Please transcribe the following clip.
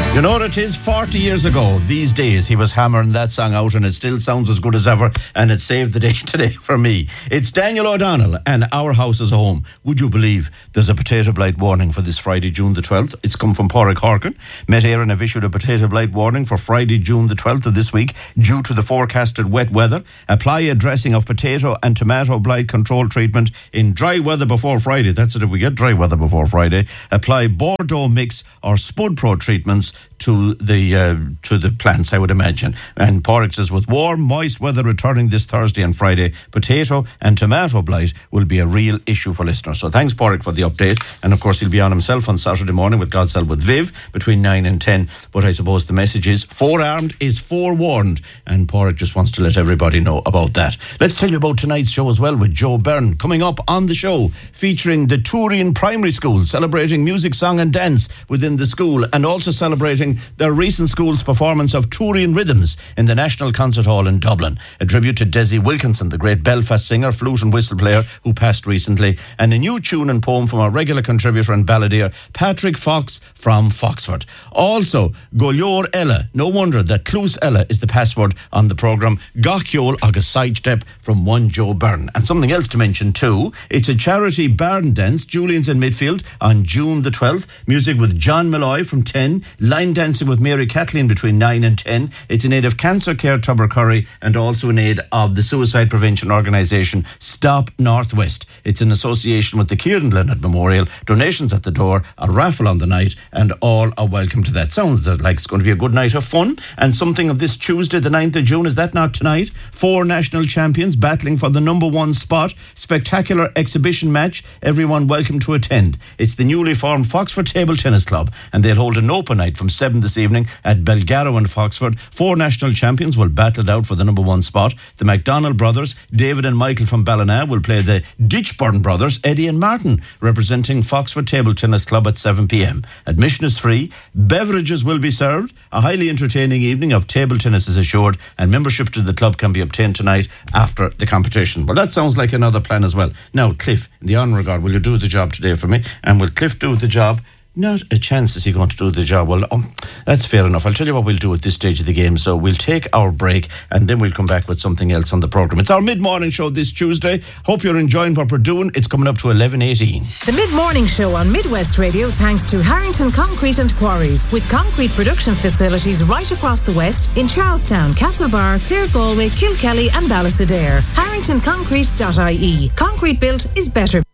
You know what it is? 40 years ago, these days, he was hammering that song out and it still sounds as good as ever, and it saved the day today for me. It's Daniel O'Donnell and Our House is a Home. Would you believe there's a potato blight warning for this Friday, June the 12th? It's come from Pádraig Harkin. Met Éireann have issued a potato blight warning for Friday, June the 12th of this week due to the forecasted wet weather. Apply a dressing of potato and tomato blight control treatment in dry weather before Friday. That's it, if we get dry weather before Friday. Apply Bordeaux mix or Spud Pro treatments to the plants, I would imagine. And Pádraig says, with warm, moist weather returning this Thursday and Friday, potato and tomato blight will be a real issue for listeners. So thanks, Pádraig, for the update. And of course, he'll be on himself on Saturday morning with God's help with Viv between 9 and 10. But I suppose the message is forearmed is forewarned. And Pádraig just wants to let everybody know about that. Let's tell you about tonight's show as well with Joe Byrne. Coming up on the show, featuring the Turin Primary School, celebrating music, song and dance within the school, and also celebrating their recent school's performance of Turin Rhythms in the National Concert Hall in Dublin. A tribute to Desi Wilkinson, the great Belfast singer, flute and whistle player who passed recently, and a new tune and poem from our regular contributor and balladeer, Patrick Fox from Foxford. Also, Goleor Ella. No wonder that Clús Ella is the password on the programme. Gachol agus sidestep from one Joe Byrne. And something else to mention too, it's a charity barn dance, Julian's in midfield, on June the 12th. Music with John Malloy from 10, line dancing with Mary Kathleen between 9 and 10. It's in aid of Cancer Care Tubbercurry and also in aid of the suicide prevention organisation Stop Northwest. It's in association with the Kieran Leonard Memorial. Donations at the door, a raffle on the night, and all are welcome to that. Sounds like it's going to be a good night of fun. And something of this Tuesday, the 9th of June, is that not tonight? 4 national champions battling for the number 1 spot. Spectacular exhibition match. Everyone welcome to attend. It's the newly formed Foxford Table Tennis Club, and they'll hold an open night from 7 this evening at Belgarrow in Foxford. 4 national champions will battle it out for the number 1 spot. The McDonald brothers, David and Michael from Ballina, will play the Ditchburn brothers, Eddie and Martin, representing Foxford Table Tennis Club at 7 p.m. Admission is free. Beverages will be served. A highly entertaining evening of table tennis is assured, and membership to the club can be obtained tonight after the competition. Well, that sounds like another plan as well. Now, Cliff, in the honour of God, will you do the job today for me? And will Cliff do the job? Not a chance is he going to do the job. Well, that's fair enough. I'll tell you what we'll do at this stage of the game. So we'll take our break and then we'll come back with something else on the programme. It's our mid-morning show this Tuesday. Hope you're enjoying what we're doing. It's coming up to 11:18. The mid-morning show on Midwest Radio, thanks to Harrington Concrete and Quarries, with concrete production facilities right across the West in Charlestown, Castlebar, Clare Galway, Kilkelly and Ballysadare. HarringtonConcrete.ie. Concrete built is better.